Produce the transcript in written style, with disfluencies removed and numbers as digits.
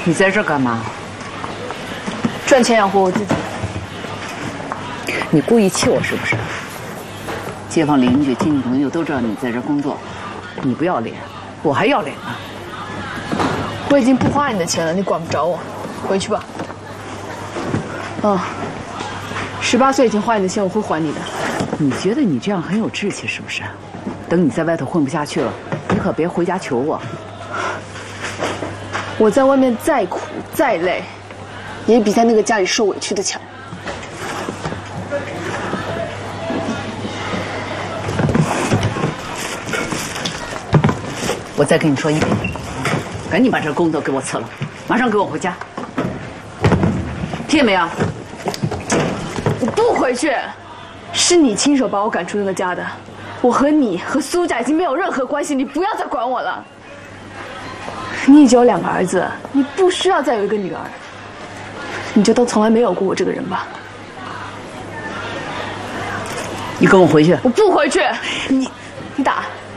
你在这干嘛？ 赚钱养活我自己。 你故意气我是不是？街坊邻居、亲戚朋友都知道你在这工作，你不要脸，我还要脸呢。 我已经不花你的钱了，你管不着我，回去吧。18岁以前花你的钱我会还你的。 你觉得你这样很有志气是不是？等你在外头混不下去了，你可别回家求我。 我在外面再苦再累，也比在那个家里受委屈的强。 我再跟你说一遍，赶紧把这工作给我辞了，马上给我回家，听见没有？ 我不回去，是你亲手把我赶出那个家的，我和你和苏家已经没有任何关系，你不要再管我了。你已经有2个儿子，你不需要再有一个女儿，你就当从来没有过我这个人吧。 你跟我回去。 我不回去，你打。